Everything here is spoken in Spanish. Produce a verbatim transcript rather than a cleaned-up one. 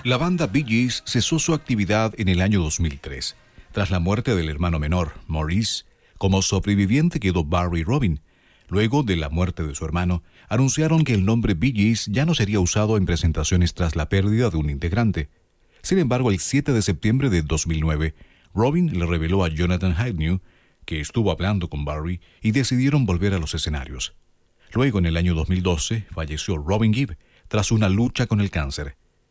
La banda Bee Gees cesó su actividad en el año dos mil tres. Tras la muerte del hermano menor, Maurice, como sobreviviente quedó Barry Robin. Luego de la muerte de su hermano, anunciaron que el nombre Bee Gees ya no sería usado en presentaciones tras la pérdida de un integrante. Sin embargo, el siete de septiembre de dos mil nueve, Robin le reveló a Jonathan Agnew que estuvo hablando con Barry y decidieron volver a los escenarios. Luego, en el año dos mil doce, falleció Robin Gibb tras una lucha con el cáncer.